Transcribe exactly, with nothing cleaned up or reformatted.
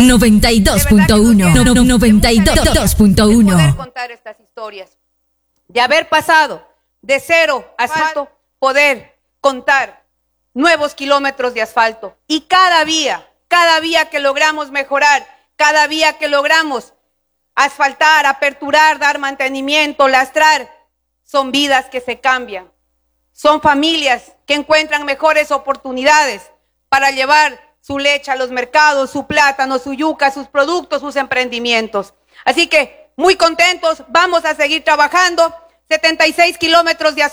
noventa y dos punto uno. noventa y dos punto uno. Poder contar estas historias. De haber pasado de cero a asfalto, poder contar nuevos kilómetros de asfalto. Y cada vía, cada vía que logramos mejorar, cada vía que logramos asfaltar, aperturar, dar mantenimiento, lastrar, son vidas que se cambian. Son familias que encuentran mejores oportunidades para llevar su leche a los mercados, su plátano, su yuca, sus productos, sus emprendimientos. Así que muy contentos, vamos a seguir trabajando. setenta y seis kilómetros de asfalto.